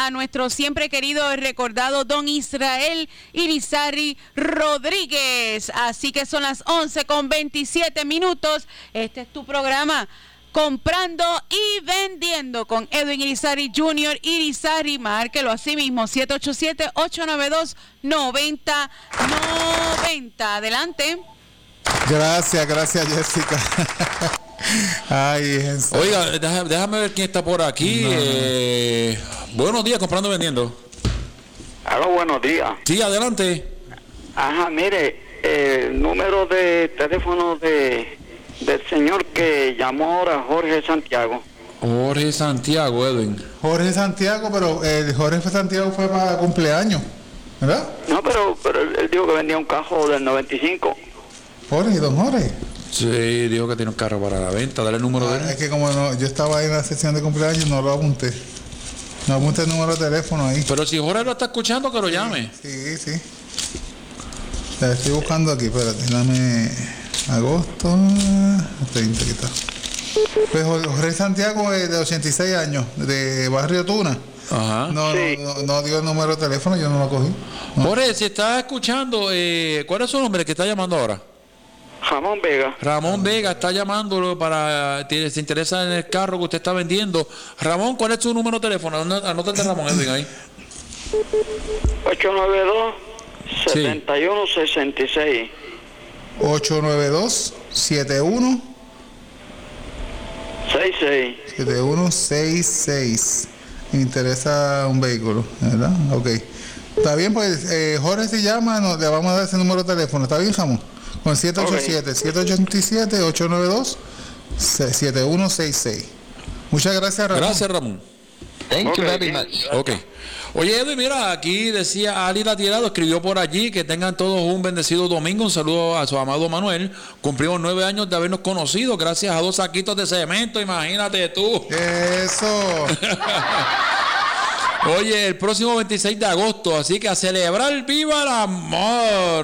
a nuestro siempre querido y recordado don Israel Irizarry Rodríguez. Así que son las 11:27. Este es tu programa, Comprando y Vendiendo, con Edwin Irizarry Jr. Irizarry. Márquelo así mismo, 787-892-9090. Adelante. Gracias, Jessica. Ay, oiga, déjame ver quién está por aquí. Buenos días, Comprando y Vendiendo. Aló, buenos días. Sí, adelante. Ajá, mire, el número de teléfono del señor que llamó ahora, Jorge Santiago. Jorge Santiago, Edwin. Jorge Santiago, pero Jorge Santiago fue para cumpleaños, ¿verdad? No, pero él dijo que vendía un carro del 95. Don Jorge. Sí, dijo que tiene un carro para la venta. Dale el número de él. Es que como yo estaba ahí en la sesión de cumpleaños, no lo apunté. No apunté el número de teléfono ahí. Pero si Jorge lo está escuchando, que lo llame. Sí. La estoy buscando aquí, espérate, dame agosto 30, ¿qué tal? Pues Jorge Santiago es de 86 años, de Barrio Tuna. Ajá. No dio el número de teléfono, yo no lo cogí. No. Jorge, si estás escuchando, ¿cuál es su nombre que está llamando ahora? Ramón Vega. Ramón Vega está llamándolo se interesa en el carro que usted está vendiendo. Ramón, ¿cuál es su número de teléfono? Anótate, Ramón, Edwin, ahí. 892-7166. 892-71 7166. Me interesa un vehículo, ¿verdad? Ok. Está bien, pues Jorge se llama, le vamos a dar ese número de teléfono. ¿Está bien, Ramón? Con 787-787-892-7166. Muchas gracias, Ramón. Gracias, Ramón. Thank you very much. Ok. Oye, Edwin, mira, aquí decía Ali Latirado, escribió por allí que tengan todos un bendecido domingo. Un saludo a su amado Manuel. Cumplimos 9 años de habernos conocido gracias a 2 saquitos de cemento, imagínate tú. Eso. Oye, el próximo 26 de agosto, así que a celebrar ¡viva el amor!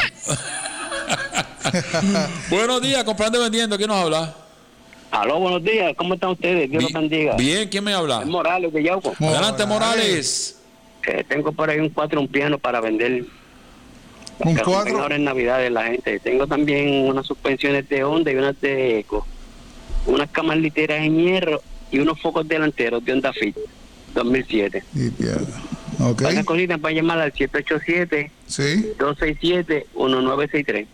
Buenos días, Comprando y Vendiendo, ¿quién nos habla? Aló, buenos días, ¿cómo están ustedes? Dios los bendiga. Bien, ¿quién me habla? Es Morales de Yauco. Adelante, Morales. Tengo por ahí un 4, un piano para vender. ¿Un 4? Ahora en Navidad de la gente. Tengo también unas suspensiones de Honda y unas de Eco. Unas camas literas en hierro y unos focos delanteros de Honda Fit 2007. Ok. Para cositas, para llamar al 787 sí 267-1963.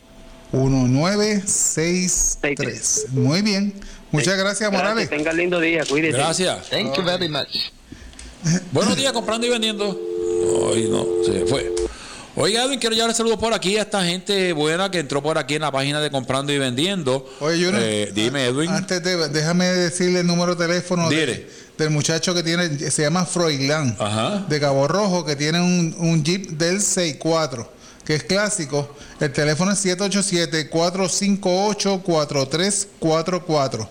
1963. Muy bien. Muchas gracias, Morales. Que tenga lindo día, cuídese. Gracias. Thank you very much. Buenos días, Comprando y Vendiendo. Ay, no, se fue. Oiga, Edwin, quiero llevar saludos por aquí a esta gente buena que entró por aquí en la página de Comprando y Vendiendo. Oye, Junior, dime, Edwin. Déjame decirle el número de teléfono del muchacho que se llama Froilán, de Cabo Rojo, que tiene un Jeep del 64, que es clásico. El teléfono es 787-458-4344.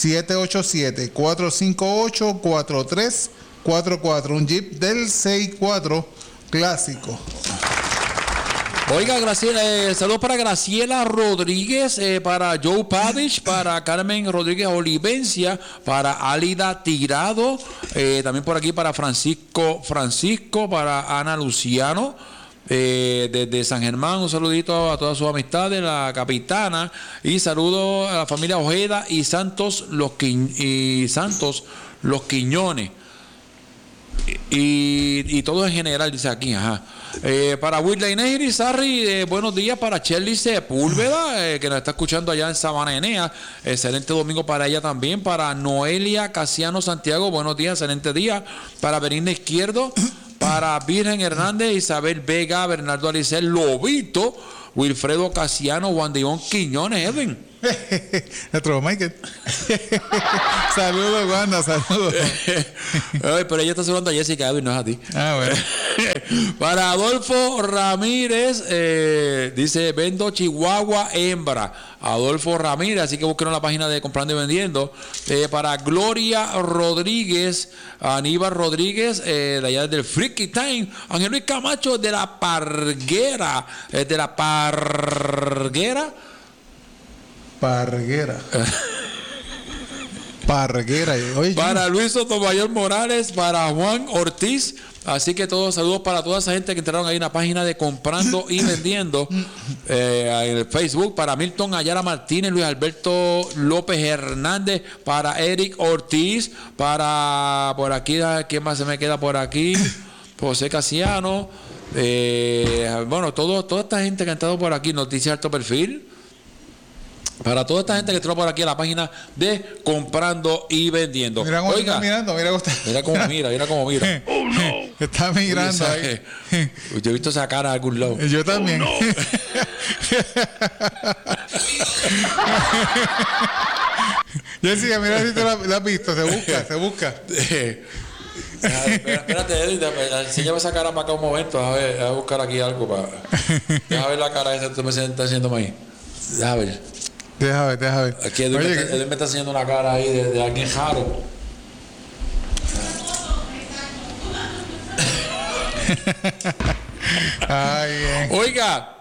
787-458-4344. Un Jeep del 64 clásico. Oiga, Graciela, saludos para Graciela Rodríguez, para Joe Padish, para Carmen Rodríguez Olivencia, para Alida Tirado, también por aquí para Francisco, para Ana Luciano, desde San Germán, un saludito a todas sus amistades, la capitana, y saludo a la familia Ojeda y Santos Los Quiñones. Y todo en general, dice aquí, para Whitley Irizarry, buenos días para Shirley Sepúlveda, que nos está escuchando allá en Sabana Enea. Excelente domingo para ella también. Para Noelia Casiano Santiago, buenos días, excelente día. Para Benigna Izquierdo, para Virgen Hernández, Isabel Vega, Bernardo Alicel, Lobito, Wilfredo Casiano, Juan de Ivón Quiñones, Edwin. Nuestro Michael. Saludos, Wanda, saludos. Ay, pero ella está saludando a Jessica, Edwin, no es a ti. Bueno. Para Adolfo Ramírez, dice, vendo Chihuahua hembra. Adolfo Ramírez, así que busquen en la página de Comprando y Vendiendo. Para Gloria Rodríguez, Aníbal Rodríguez, de allá del Freaky Time. Ángel Luis Camacho, de la Parguera. De la Parguera. Parguera. Oye, para Luis Sotomayor Morales, para Juan Ortiz. Así que todos saludos para toda esa gente que entraron ahí en la página de Comprando y Vendiendo en el Facebook. Para Milton Ayala Martínez, Luis Alberto López Hernández, para Eric Ortiz, para por aquí, ¿quién más se me queda por aquí? José Casiano. Bueno, toda esta gente que ha entrado por aquí, Noticias Alto Perfil. Para toda esta gente que entró por aquí a la página de Comprando y Vendiendo. Mira cómo está mirando, mira cómo mira. Oh, no. Está mirando ahí. Yo he visto esa cara de algún lado. Yo también. Oh, no. Jessica, mira si tú la has visto. Se busca. Espérate, Edith, enséñame esa cara para acá un momento. Voy a buscar aquí algo para. Deja ver la cara esa que tú me estás haciendo ahí. Deja ver. Deja ver. Aquí él me está enseñando una cara ahí de alguien raro. Ay, Oiga,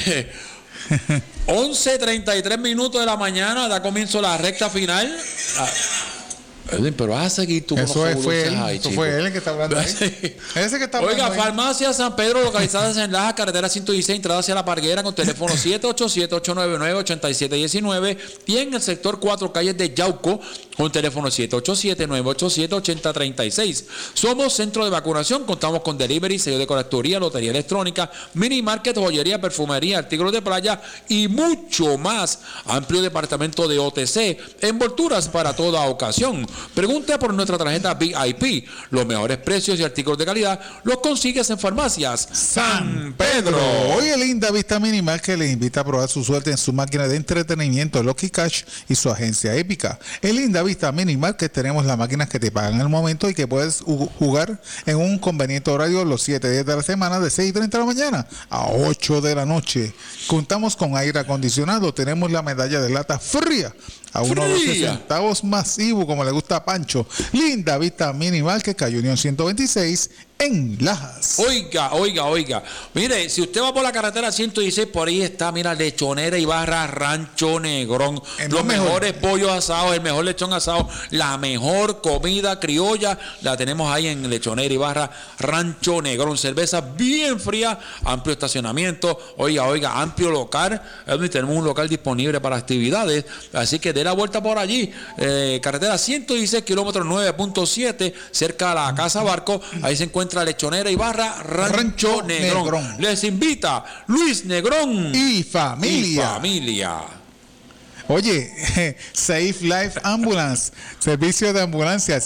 11:33 minutos de la mañana, da comienzo la recta final. Pero vas a seguir tú con eso los fue él, ahí, eso fue él el que está hablando ahí. Ese que está hablando. Oiga, ahí. Farmacia San Pedro, localizada en Laja, carretera 116, entrada hacia La Parguera, con teléfono 787-899-8719, y en el sector 4 calles de Yauco, con teléfono 787-987-8036. Somos centro de vacunación, contamos con delivery, sello de colecturía, lotería electrónica, mini market, joyería, perfumería, artículos de playa y mucho más. Amplio departamento de OTC, envolturas para toda ocasión. Pregunta por nuestra tarjeta VIP. Los mejores precios y artículos de calidad los consigues en Farmacias San Pedro. Hoy el Linda Vista Minimal que les invita a probar su suerte en su máquina de entretenimiento Lucky Cash y su agencia Épica. El Linda Vista Minimal que tenemos las máquinas que te pagan al momento y que puedes jugar en un conveniente horario los 7 días de la semana de 6:30 de la mañana a 8 de la noche. Contamos con aire acondicionado. Tenemos la medalla de lata fría a unos 12 centavos masivo, como le gusta a Pancho. Linda Vista Minimal que cayó Unión 126 en Lajas. Oiga. Mire, si usted va por la carretera 116, por ahí está, mira, Lechonera Ibarra, Rancho Negrón. Los mejores pollos asados, el mejor lechón asado, la mejor comida criolla, la tenemos ahí en Lechonera Ibarra, Rancho Negrón. Cerveza bien fría, amplio estacionamiento. Oiga, amplio local. Tenemos un local disponible para actividades, así que dé la vuelta por allí. Carretera 116, kilómetro 9.7, cerca a la Casa Barco. Ahí se encuentra Lechonera Ibarra, Rancho Negrón. Les invita Luis Negrón y familia. Oye, Safe Life Ambulance, servicio de ambulancia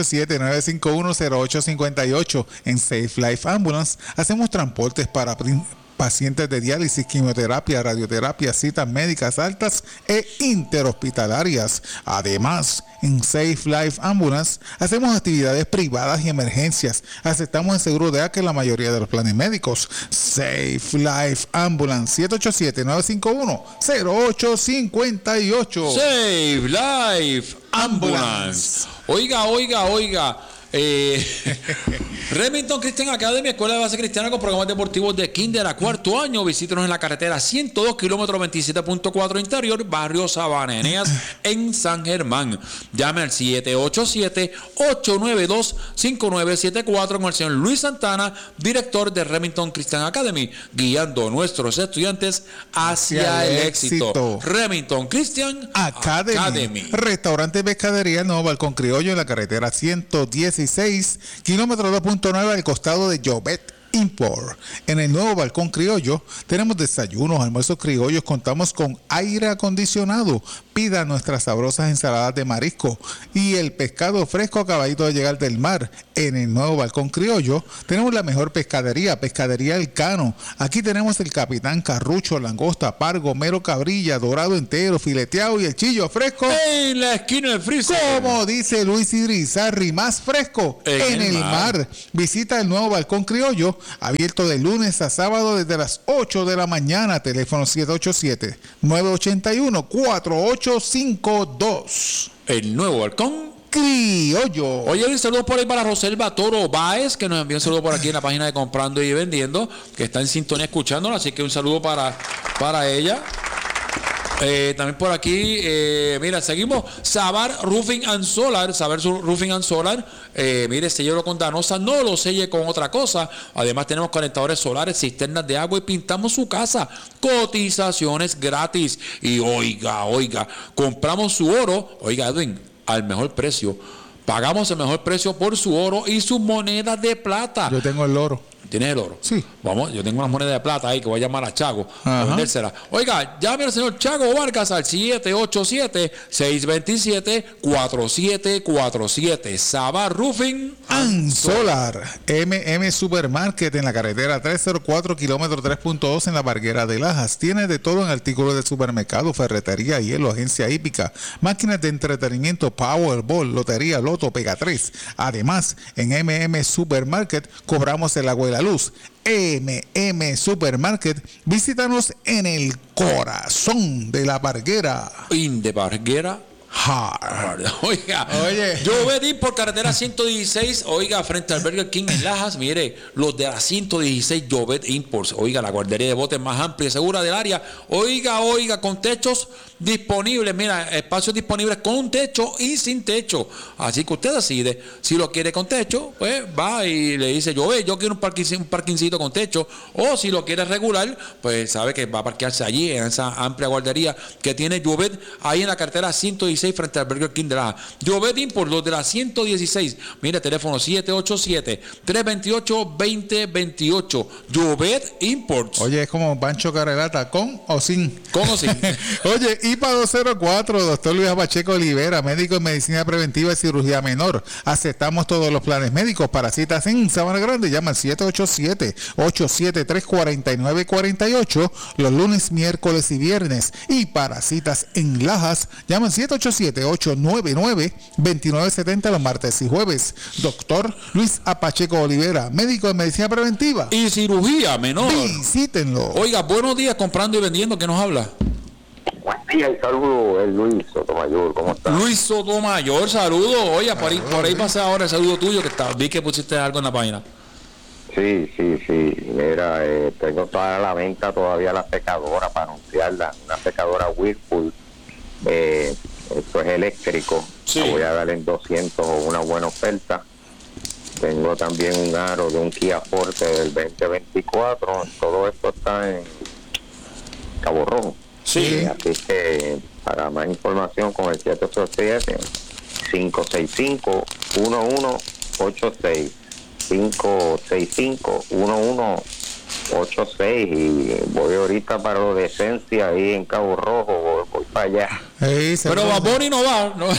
787-951-0858. En Safe Life Ambulance hacemos transportes para pacientes de diálisis, quimioterapia, radioterapia, citas médicas altas e interhospitalarias. Además, en Safe Life Ambulance hacemos actividades privadas y emergencias. Aceptamos el seguro de ACA en la mayoría de los planes médicos. Safe Life Ambulance 787-951-0858. Safe Life Ambulance. Oiga. Remington Christian Academy, escuela de base cristiana con programas deportivos de kinder a cuarto año. Visítenos en la carretera 102, kilómetro 27.4 interior, barrio Sabana Eneas, en San Germán. Llame al 787-892-5974 con el señor Luis Santana, director de Remington Christian Academy, guiando a nuestros estudiantes hacia el éxito. Remington Christian Academy. Restaurante Pescadería, el nuevo balcón criollo en la carretera 116, kilómetro 2.9 al costado de Jovet Import. En el nuevo balcón criollo tenemos desayunos, almuerzos criollos, contamos con aire acondicionado. Pida nuestras sabrosas ensaladas de marisco y el pescado fresco acabadito de llegar del mar. En el nuevo balcón criollo tenemos la mejor pescadería, Pescadería El Cano. Aquí tenemos el capitán carrucho, langosta, pargo, mero, cabrilla, dorado entero, fileteado y el chillo fresco en la esquina del freezer. Como dice Luis Irizarry, más fresco en el mar. Visita el nuevo balcón criollo, abierto de lunes a sábado desde las 8 de la mañana. Teléfono 787-981-4852. El nuevo balcón criollo. Oye, un saludo por ahí para Roselva Toro Báez, que nos envió un saludo por aquí en la página de Comprando y Vendiendo, que está en sintonía escuchándonos, así que un saludo para ella. También por aquí, mira, seguimos. Sabar Roofing and Solar. Roofing and Solar. Mire, sellero con Danosa, no lo selle con otra cosa. Además, tenemos calentadores solares, cisternas de agua y pintamos su casa. Cotizaciones gratis. Y oiga, compramos su oro, oiga, Edwin, al mejor precio. Pagamos el mejor precio por su oro y sus monedas de plata. Yo tengo el oro. ¿Tienes el oro? Sí. Vamos, yo tengo unas monedas de plata ahí que voy a llamar a Chago a vendérsela. Oiga, llame al señor Chago Vargas al 787-627-4747. Sabar Roofing and Solar. MM Supermarket en la carretera 304, kilómetro 3.2 en la Barguera de Lajas. Tiene de todo en artículos de supermercado, ferretería, hielo, agencia hípica, máquinas de entretenimiento, Powerball, lotería, loto, Pega 3. Además, en MM Supermarket cobramos el agua y la luz. MM Supermarket, visítanos en el corazón de la Barguera. De Barguera. Oiga, yo vedí por carretera 116, oiga, frente al Burger King en Lajas, mire, los de la 116 Jovet Imports, oiga, la guardería de botes más amplia y segura del área, oiga, con techos disponibles, mira, espacios disponibles con techo y sin techo, así que usted decide, si lo quiere con techo, pues va y le dice, yo quiero un parquincito con techo, o si lo quiere regular, pues sabe que va a parquearse allí en esa amplia guardería que tiene Jovet ahí en la carretera 116 frente al Burger King de la Jovet Import, los de la 116. Mire, teléfono 787-328-2028. Jovet Imports. Oye, es como Pancho Carrelata, ¿con o sin? Con o sin. Oye, IPA 204, doctor Luis Pacheco Olivera, médico en medicina preventiva y cirugía menor. Aceptamos todos los planes médicos. Para citas en Sabana Grande, llama al 787-873-4948 los lunes, miércoles y viernes. Y para citas en Lajas, llama al 787-899-2970 los martes y jueves. Doctor Luis Pacheco Olivera, médico de medicina preventiva y cirugía menor. Visítenlo. Oiga, buenos días, comprando y vendiendo, ¿qué nos habla? Buen día y saludo, el Luis Sotomayor, ¿cómo estás? Luis Sotomayor, saludo. Oye, por ahí pasé ahora el saludo tuyo, que vi que pusiste algo en la página. Sí. Mira, tengo toda la venta todavía la secadora para anunciarla, una secadora Whirlpool. Esto es eléctrico. Sí. La voy a dar en 200 o una buena oferta. Tengo también un aro de un Kia Forte del 2024. Todo esto está en Cabo Rojo. Sí. Así que para más información con el 787-565-1186. 565-1186 y voy ahorita para lo de esencia ahí en Cabo Rojo, voy para allá. Pero Baboni no va, ¿no?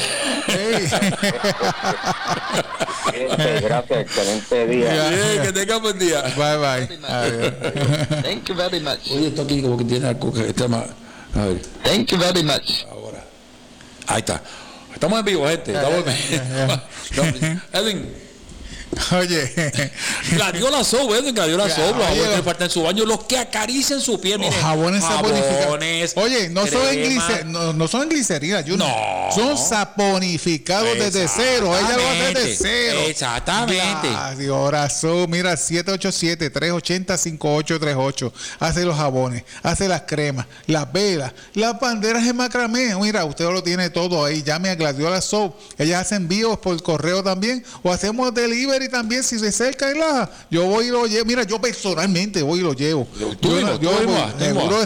Gracias, excelente día. Bien, que tenga buen día. Bye. Thank you very much. Oye, esto aquí como que tiene algo que está más. A ver. Thank you very much. Ahora. Ahí está. Estamos en vivo, gente. Estamos en... Edwin. Oye, Gladiola Soap, Edwin, Gladiola Soap, los jabones que le faltan en su baño, los que acarician su piel, miren, jabones saponificados. Oye, no son en glicerina, no, son saponificados desde cero. Ella lo hace desde cero. Exactamente. Ahora mira, 787-380-5838. Hace los jabones, hace las cremas, las velas, las banderas de macramé. Mira, usted lo tiene todo ahí. Llame a Gladiola Soap. Ellas hacen envíos por correo también, o hacemos delivery también si se cerca en Laja. Yo voy y lo llevo. Mira, yo personalmente voy y lo llevo. Tú vas.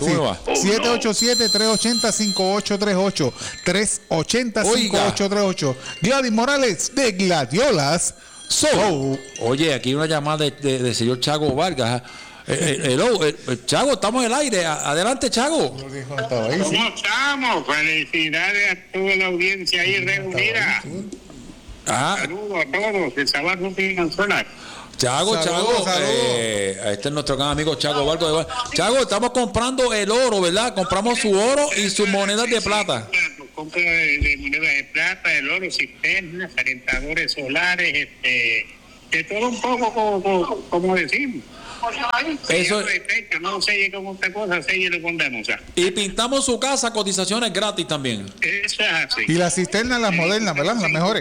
787-380-5838. 380-5838. Gladys Morales de Gladiolas Soap. Oye, aquí una llamada del señor Chago Vargas. Chago, estamos en el aire. Adelante, Chago. ¿Cómo estamos? Felicidades a toda la audiencia ahí reunida. Saludos a todos de Sabar Roofing and Solar. Chago. Este es nuestro gran amigo Chago Vargas. Chago, estamos comprando el oro, ¿verdad? Compramos su oro y sus monedas de plata. Compra de monedas de plata, el oro, cisternas, calentadores solares, de todo un poco, como decimos. Eso no selle con otra cosa, selle con Danosa. Y pintamos su casa, cotizaciones gratis también. Eso es así. Y las cisternas, las modernas, ¿verdad? Las mejores.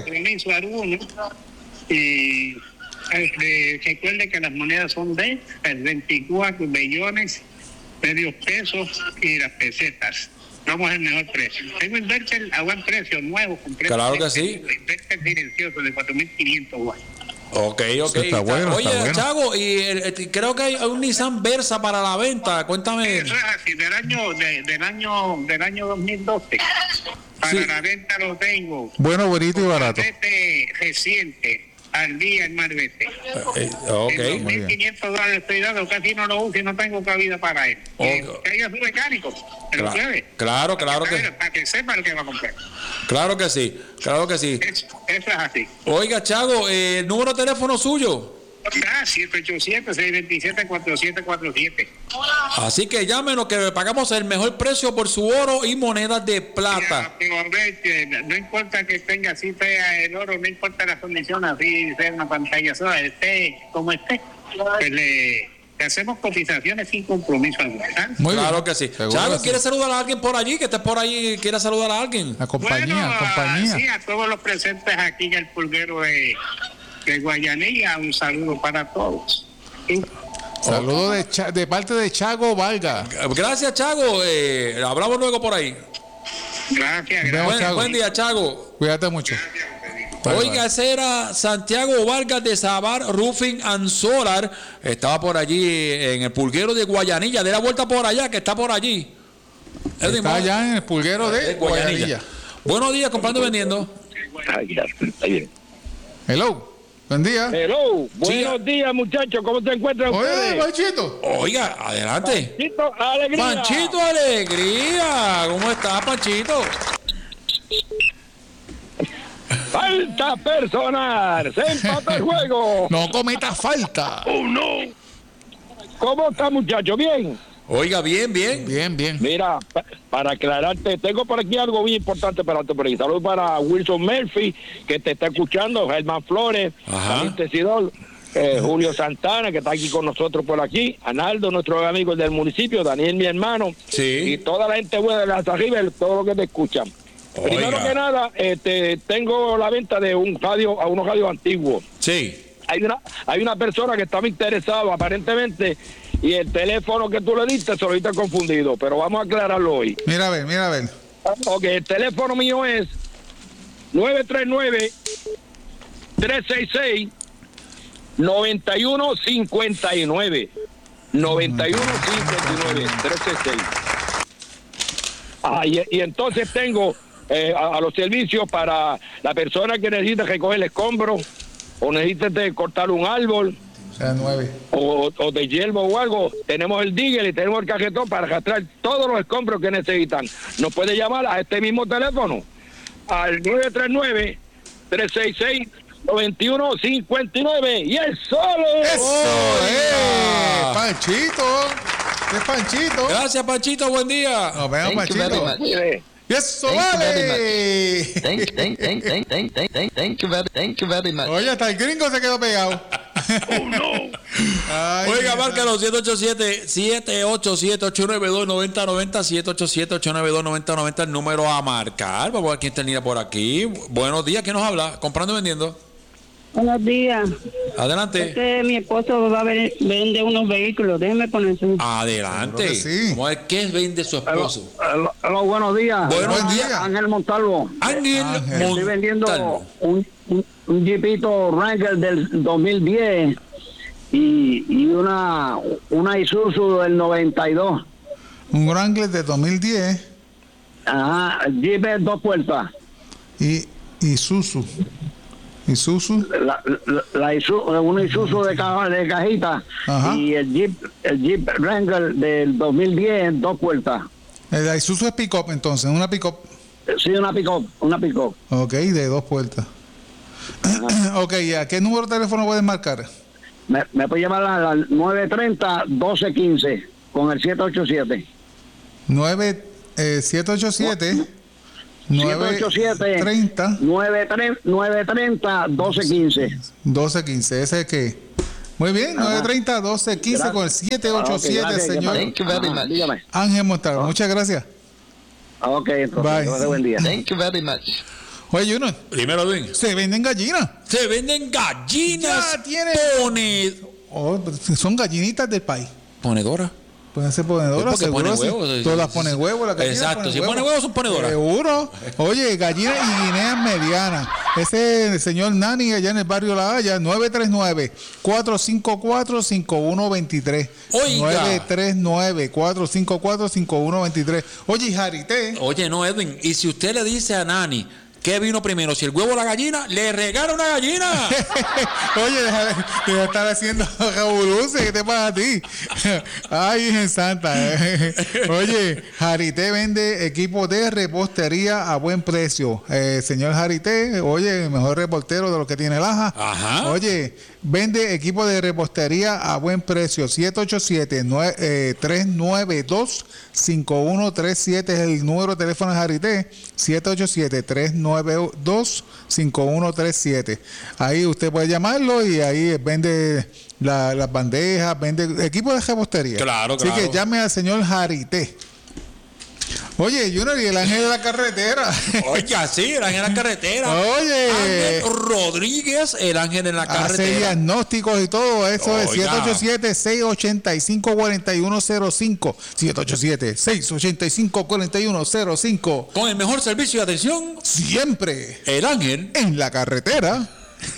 Y recuerde que las monedas son de 24 billones, medios pesos y las pesetas. Somos el mejor precio. Tengo inverter a buen precio, nuevo, con precio. Claro que sí. Inverter silencioso de 4.500 watts. Ok. Está bueno, Oye, está bueno. Chago, y creo que hay un Nissan Versa para la venta. Cuéntame. Eso es así, del año 2012. Para Sí. la venta lo tengo. Bueno, bonito y barato. Marbete reciente, al día en Marbete. Ok. En $2.500 estoy dando, casi no lo uso y no tengo cabida para él. Ok. Que haya su mecánico, que lo pruebe. Claro que Para que sepa lo que va a comprar. claro que sí. Eso es así. Oiga, Chago, el número de teléfono suyo. 787-627-4747. Así que llámenos que pagamos el mejor precio por su oro y monedas de plata. Aproveche, no importa que tenga así fea el oro, no importa las condiciones, así sea una pantalla sola, esté como esté. Pues le hacemos cotizaciones sin compromiso alguno. ¿Sabes? Muy Claro bien. que sí. Seguro Chago, que sí. ¿quiere saludar a alguien por allí? Que esté por ahí, ¿quiere saludar a alguien? La compañía. Sí, a todos los presentes aquí en el pulguero de Guayanilla, un saludo para todos. Sí. Saludos de parte de Chago Valga. Gracias, Chago. Hablamos luego por ahí. Gracias, Vemos, gracias. Chago. Buen día, Chago. Cuídate mucho. Bye, Oiga, bye. ese era Santiago Vargas de Sabar Roofing and Solar. Estaba por allí en el pulguero de Guayanilla. De la vuelta por allá, que está por allí. Está allá en el pulguero de Guayanilla. Buenos días, comprando y vendiendo. Ay, ya, está bien. Hello. Buen día. Hello, buenos buenos días muchachos, ¿cómo se encuentran Oye, Panchito. Oiga, adelante. Panchito, alegría. Panchito Alegría. ¿Cómo está, Panchito? Falta personal, se empata el juego. No cometas falta. Oh, no. ¿Cómo está muchacho? Bien. Oiga, bien. Bien. Mira, para aclararte, tengo por aquí algo bien importante para ti. Por aquí. Saludos para Wilson Murphy, que te está escuchando, Germán Flores, Ajá. Caliente Sidol, Julio Santana, que está aquí con nosotros por aquí, Analdo, nuestros amigos del municipio, Daniel, mi hermano, Sí. y toda la gente buena de las River, todo lo que te escuchan. Oiga. Primero que nada, tengo la venta de unos radios antiguos. Sí. Hay una persona que estaba interesada aparentemente y el teléfono que tú le diste se lo diste confundido, pero vamos a aclararlo hoy. Mira a ver. Ok, el teléfono mío es 939-366-9159. 9159-366. Y entonces tengo a los servicios para la persona que necesita recoger el escombro o necesita cortar un árbol O sea, 9. o de hierba o algo. Tenemos el digger y tenemos el cajetón para arrastrar todos los escombros que necesitan. Nos puede llamar a este mismo teléfono al 939-366-9159 y el solo. ¡Eso! Panchito. Es Panchito. Gracias, Panchito. Buen día. Nos vemos, Thank you very Panchito. much. Mire, Y eso Thank you very vale. Thank you very much. Oye, hasta el gringo se quedó pegado. Ay, Oiga, mi marca los 787-787-892-9090, 787-892-9090, el número a marcar. Vamos a ver quién tenía por aquí. Buenos días, ¿quién nos habla? Comprando y vendiendo. Buenos días. Adelante. Mi esposo va a vende unos vehículos. Déjeme poner su... Adelante. Seguro que sí. Vamos a ver qué vende su esposo. Hola, buenos días. Buenos días. Ángel Montalvo. Ángel Estoy vendiendo Montalvo. un Jeepito Wrangler del 2010 y una Isuzu del 92. Un Wrangler de 2010 Ajá, el Jeep es 2 puertas. y Isuzu. Una Isuzu de cajita. Ajá. Y el Jeep Wrangler del 2010 2 puertas. El Isuzu es pick-up, entonces, una pick-up. Sí, una pick-up. Ok, de 2 puertas. Ok, ¿a qué número de teléfono puedes marcar? Me puede llamar a la 930-1215 con el 787. 787 787 930 930-1215. 1215. ¿Ese es qué? Muy bien, 930 1215 con el 787, gracias, señor Thank you very much. Dígame. Ángel Montalvo. Muchas gracias. Ok, entonces, Bye. que pase buen día. Thank you very much. Oye, Junior, Primero, Luis. se venden gallinas. Se venden gallinas. Ya tiene- Pone... Oh, son gallinitas del país. Ponedora. Pueden ser ponedoras, porque seguro. pone huevos. Todas ponen huevos. Exacto, si pone huevos son ponedoras. Seguro. Oye, gallinas y guineas medianas. Ese es el señor Nani allá en el barrio La Haya, 939-454-5123. Oiga. 939-454-5123. Oye, y Jarité. Oye, no, Edwin, y si usted le dice a Nani ¿qué vino primero? ¿Si el huevo o la gallina? ¡Le regala una gallina! Oye, deja de estar haciendo revoluciones. ¿Qué te pasa a ti? Ay, Virgen Santa. Oye, Jarité vende equipo de repostería a buen precio. Señor Jarité, oye, el mejor reportero de lo que tiene Laja. Ajá. Oye, vende equipo de repostería a buen precio. 787-392-5137 es el número de teléfono de Jarité. 787-392-5137. Ahí usted puede llamarlo y ahí vende las bandejas, vende equipo de repostería. Claro, Así que llame al señor Jarité. Oye, Junior, y el ángel de la carretera. Oye, sí, el ángel en la carretera. Oye. Ángel Rodríguez, el ángel en la Hace carretera. diagnósticos y todo eso. Oiga. Es 787-685-4105. 787-685-4105. Con el mejor servicio de atención. Siempre. El ángel En la carretera.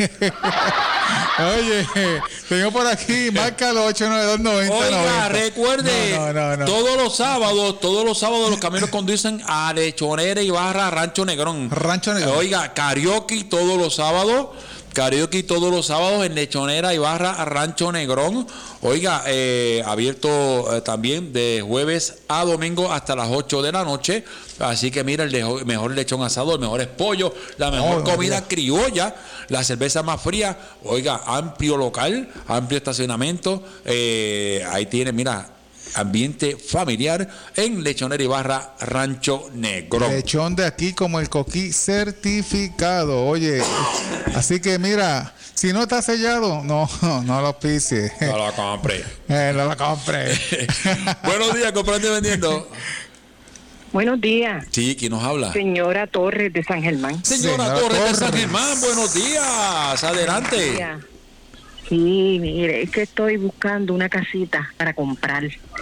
Oye, tengo por aquí, márcalo 892-9090. Oiga, recuerde, No. todos los sábados los caminos conducen a Lechonera y Barra Rancho Negrón. Rancho Negrón. Oiga, karaoke todos los sábados en Lechonera y Barra Rancho Negrón. Oiga, abierto también de jueves a domingo hasta las 8 de la noche. Así que mira, el mejor lechón asado, el mejor pollo, la mejor comida criolla, la cerveza más fría. Oiga, amplio local, amplio estacionamiento. Ahí tiene, mira, ambiente familiar en Lechonera y Barra Rancho Negrón. Lechón de aquí como el coquí certificado. Oye, así que mira, si no está sellado, no lo pise. No lo compre. No lo compre. Buenos días, comprando y vendiendo. Buenos días. Sí, ¿quién nos habla? Señora Torres de San Germán. Señora Torres de San Germán, buenos días. Adelante. Sí, mire, es que estoy buscando una casita para comprar.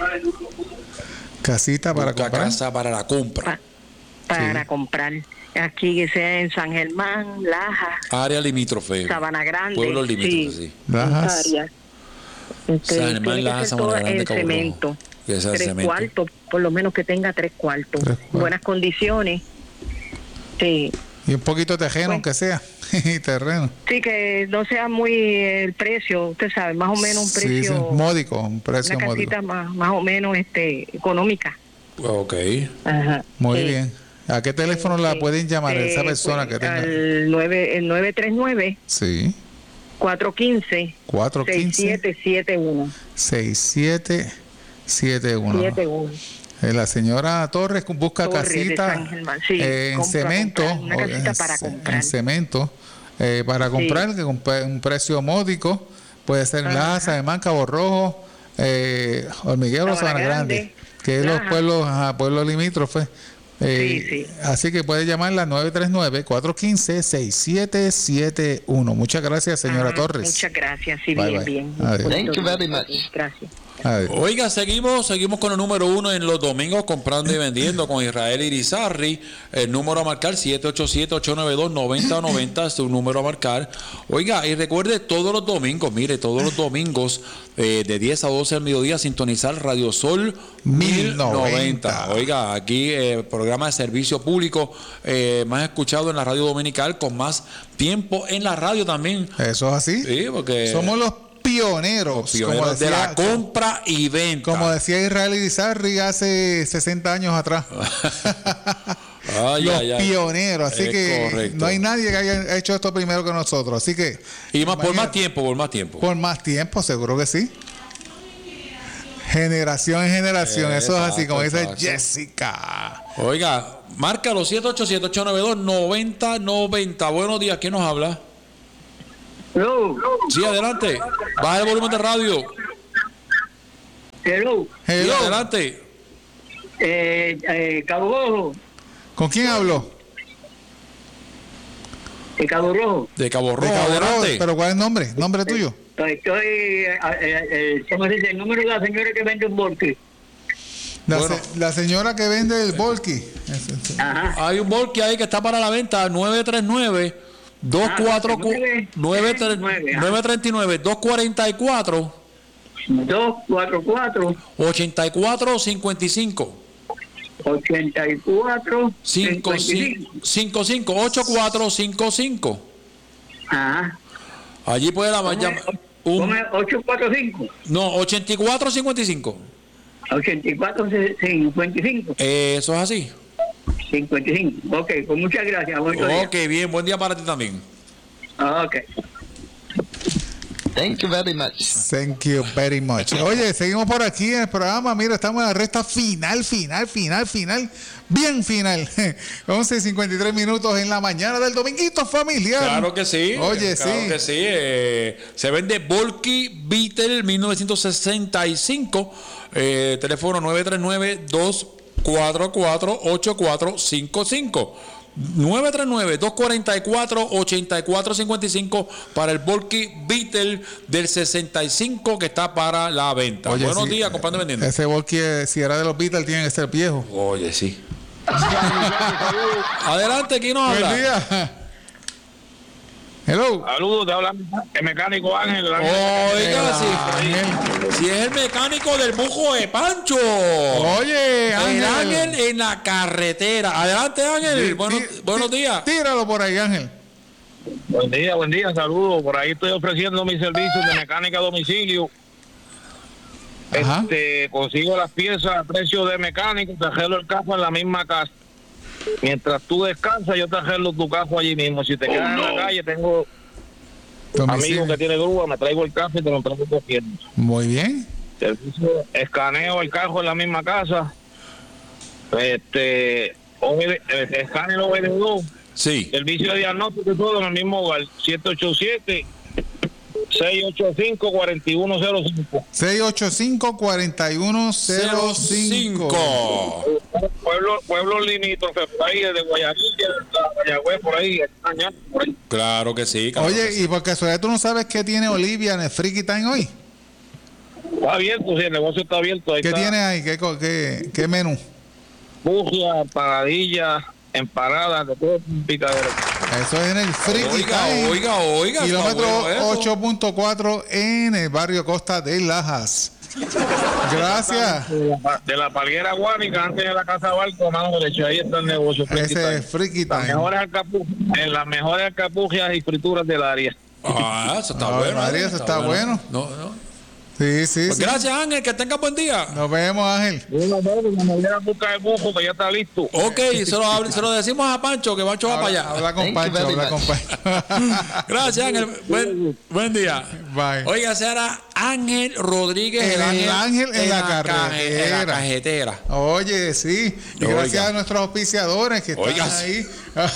Casita para comprar. Casa para la compra. Para comprar. Aquí que sea en San Germán, Laja. Área limítrofe. Sabana Grande. Pueblo limítrofe, sí. Lajas. San Germán, Laja, Sabana Grande, Cabo Rojo. Cemento. Que sea 3 cemento. cuartos, por lo menos que tenga 3 cuartos. Buenas condiciones. Sí. Y un poquito de terreno, aunque sea. Terreno. Sí, que no sea muy el precio, usted sabe, más o menos un precio. Sí, módico, un precio una módico. casita más o menos económica. Ok. Ajá. Muy bien. ¿A qué teléfono la pueden llamar esa persona que tenga? El 939. Sí. 415. 6771. 6771. La señora Torres busca casita en cemento. Una casita para comprar. En cemento. Para comprar, que con un precio módico. Puede ser en Laja, San Germán, Cabo Rojo, Hormiguero, Sabana Grande, que es los pueblos limítrofes. Así que puede llamarla 939-415-6771. Muchas gracias, señora Torres. Muchas gracias, sí, Bye, bien. Adiós. Thank you very much. Gracias. Oiga, seguimos con el número 1 en los domingos comprando y vendiendo con Israel Irizarry. El número a marcar 787-892-9090 es su número a marcar. Oiga, y recuerde todos los domingos de 10 a 12 del mediodía sintonizar Radio Sol 1090. Oiga, aquí programa de servicio público más escuchado en la radio dominical con más tiempo en la radio también. Eso es así. Sí, porque somos los pioneros como decía, de la compra y venta. Como decía Israel Irizarry hace 60 años atrás. Los pioneros, así que correcto. No hay nadie que haya hecho esto primero que nosotros, así que por más tiempo, seguro que sí. Generación en generación, eso es así, como dice Jessica. Oiga, marca los 787-892-9090. Buenos días, ¿quién nos habla? Hello. Sí, adelante. Baja el volumen de radio. Hello. Sí, adelante. Cabo Rojo. ¿Con quién hablo? De Cabo Rojo. De Cabo Rojo, adelante. ¿Pero cuál es el nombre? ¿Nombre tuyo? Estoy, ¿cómo se dice? El número de la señora que vende un volque. La señora que vende el Volky. Hay un Volky ahí que está para la venta, 939 939 244 8455 8455. Ajá. Allí puede la llamar. 845. No, 8455. 8455. Eso es así. 55. Ok, pues muchas gracias. Ok, bien, buen día para ti también. Ok. Thank you very much. Thank you very much. Oye, seguimos por aquí en el programa. Mira, estamos en la recta final. Bien final. 11:53 minutos en la mañana del dominguito familiar. Claro que sí. Oye, claro sí. Que sí. Se vende Volky Beetle 1965. Teléfono 939-244-8455. 939-244-8455 para el Volky Beetle del 65 que está para la venta. Oye, buenos sí, días, comprando y vendiendo. Ese Volky, si era de los Beatles, tiene que ser viejo. Oye, sí. Adelante, ¿quién nos habla? Buen día. Hello. Saludos, te habla el mecánico Ángel. Oiga, si es el mecánico del bujo de Pancho. Oye, Ángel. El Ángel en la carretera. Adelante, Ángel. Buenos días. Tíralo por ahí, Ángel. Buen día, saludos. Por ahí estoy ofreciendo mis servicios de mecánica a domicilio. Consigo las piezas a precio de mecánico, te arreglo el carro en la misma casa. Mientras tú descansas, yo te arreglo tu carro allí mismo. Si te quedas en la calle, tengo amigos que tienen grúa, me traigo el carro y te lo traigo cogiendo. Muy bien. Escaneo el carro en la misma casa. Escaneo OBD2. Sí. Servicio de diagnóstico y todo en el mismo hogar. 787-685-4105. 685-4105. Pueblo limítrofe, por ahí, desde Guayagüe, por ahí. Claro que sí. Oye, y por casualidad tú no sabes qué tiene Olivia en el Freaky Time hoy. Está abierto, sí, el negocio está abierto. ¿Qué tiene ahí? ¿Qué menú? Bugia, paradilla, empanadas, de todo picadero. Eso es en el Freaky Time. Oiga. Kilómetro 8.4 en el barrio Costa de Lajas. Gracias. De la palguera Guánica, antes de la casa Barco, mano derecha, ahí está el negocio. Ese es Freaky Time. Las mejores alcapugias y frituras del área. Eso está bueno. María, eso está bueno. No. Sí. Pues gracias, Ángel, que tenga buen día. Nos vemos, Ángel. Me voy a buscar el bujo, que ya está listo. Ok, se lo decimos a Pancho, que Pancho va para allá. Habla con Pancho. Gracias, Ángel. Buen día. Bye. Oiga, será Ángel Rodríguez. El ángel en la carretera. Oye, sí. Y gracias a nuestros auspiciadores que están ahí.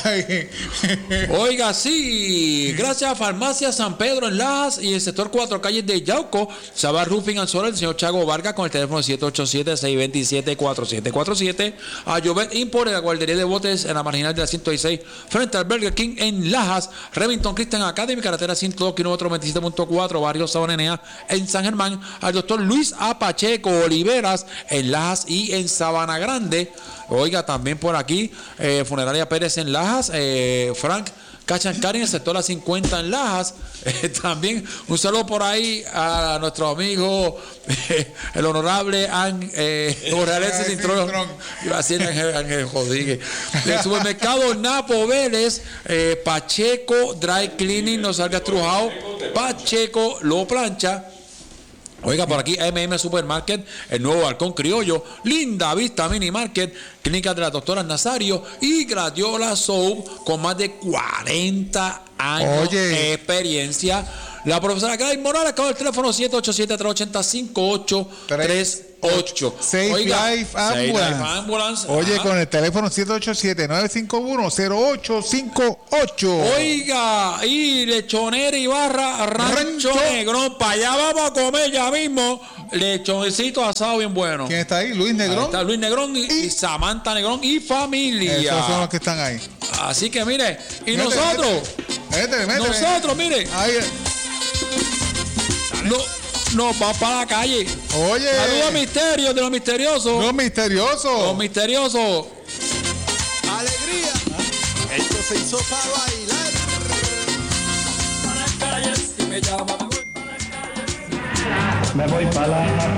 Oiga, sí. Gracias a Farmacia San Pedro en Lajas y el sector 4 calles de Yauco. Sabar Roofing and Solar, el señor Chago Vargas con el teléfono 787-627-4747. A Jovet Import en la guardería de botes en la marginal de la 116 frente al Burger King en Lajas. Remington Christian Academy, carretera 102 kilómetro 27.4, barrio Sabanenea en San Germán. Al doctor Luis A. Pacheco Oliveras en Lajas y en Sabana Grande. Oiga, también por aquí, Funeraria Pérez en Lajas, Frank Cachancari en el sector La 50 en Lajas. También un saludo por ahí a nuestro amigo el honorable Jorge Alexis Cintrón. Iba a decir Ángel Rodríguez. El supermercado Napo Vélez, Pacheco Dry Cleaning, no salga trujado. Pacheco lo plancha. Oiga, por aquí Supermarket, el nuevo balcón criollo, Linda Vista Mini Market, Clínica de las Doctoras Nazario y Gradiola Soap con más de 40 años de experiencia. La profesora Gladys Morales con el teléfono 787-380-3838. Safe Life Ambulance. Oye, con el teléfono 787-951-0858. Oiga, y Lechonera y Barra Rancho Negrón. Para allá vamos a comer ya mismo. Lechoncito asado bien bueno. ¿Quién está ahí? Luis Negrón. Ahí está Luis Negrón y Samantha Negrón y familia. Esos son los que están ahí. Así que mire, y nosotros, métele. nosotros, mire. Ahí. nos vamos para la calle. Oye. Saludos misterios de los misteriosos. Los misteriosos. Los misteriosos. Alegría. Esto se hizo para bailar. Para las calles, si me llama, me voy para las calles. Me voy para la